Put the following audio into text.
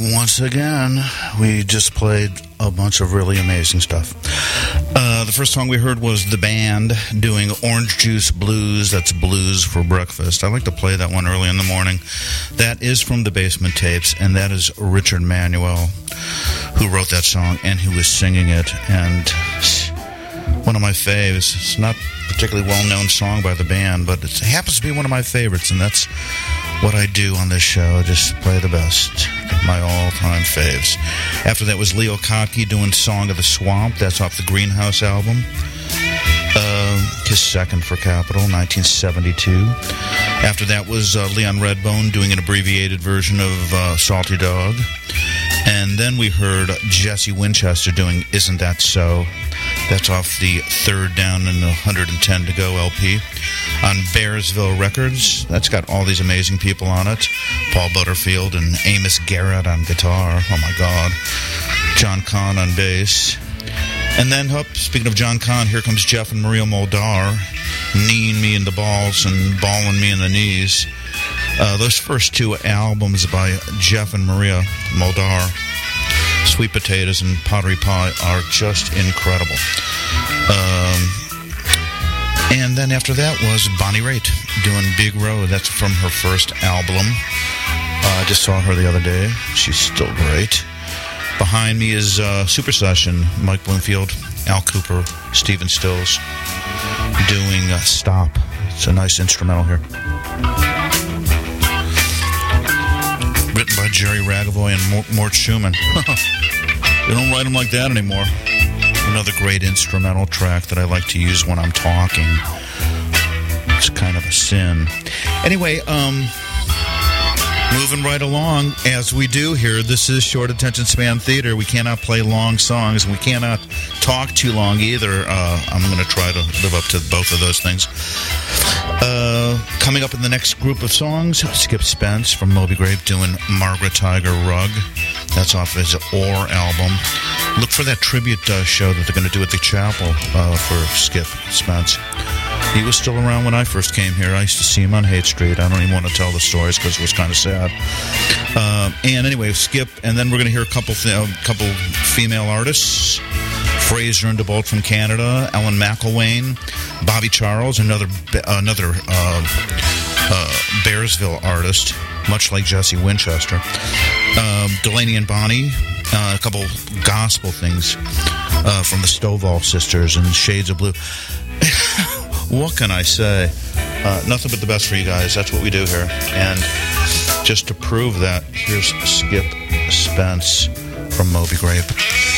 once again, we just played a bunch of really amazing stuff. The first song we heard was The Band doing Orange Juice Blues. That's blues for breakfast. I like to play that one early in the morning. That is from the Basement Tapes, and that is Richard Manuel who wrote that song and who was singing it. And one of my faves. It's not a particularly well-known song by the band, but it happens to be one of my favorites, and that's what I do on this show. Just play the best, my all-time faves. After that was Leo Kottke doing Song of the Swamp. That's off the Greenhouse album. His second for Capitol, 1972. After that was Leon Redbone doing an abbreviated version of Salty Dog. And then we heard Jesse Winchester doing Isn't That So? That's off the Third Down and the 110 to Go LP. On Bearsville Records, that's got all these amazing people on it. Paul Butterfield and Amos Garrett on guitar. Oh my God. John Kahn on bass. And then, speaking of John Kahn, here comes Jeff and Maria Muldaur, kneeing me in the balls and balling me in the knees. Those first two albums by Jeff and Maria Muldaur, Sweet Potatoes and Pottery Pie, are just incredible. And then after that was Bonnie Raitt doing Big Road. That's from her first album. I just saw her the other day. She's still great. Behind me is Super Session, Mike Bloomfield, Al Cooper, Stephen Stills, doing Stop. It's a nice instrumental here. Written by Jerry Ragavoy and Mort Schumann. They don't write them like that anymore. Another great instrumental track that I like to use when I'm talking. It's kind of a sin. Anyway, moving right along, as we do here, this is Short Attention Span Theater. We cannot play long songs, and we cannot talk too long either. I'm going to try to live up to both of those things. Coming up in the next group of songs, Skip Spence from Moby Grape doing Margaret Tiger Rug. That's off his Or album. Look for that tribute show that they're going to do at the chapel for Skip Spence. He was still around when I first came here. I used to see him on Haight Street. I don't even want to tell the stories because it was kind of sad. And anyway, Skip, and then we're going to hear a couple female artists. Fraser and DeBolt from Canada, Ellen McElwain, Bobby Charles, another Bearsville artist, much like Jesse Winchester. Delaney and Bonnie, a couple gospel things from the Stovall Sisters and Shades of Blue. What can I say? Nothing but the best for you guys. That's what we do here. And just to prove that, here's Skip Spence from Moby Grape.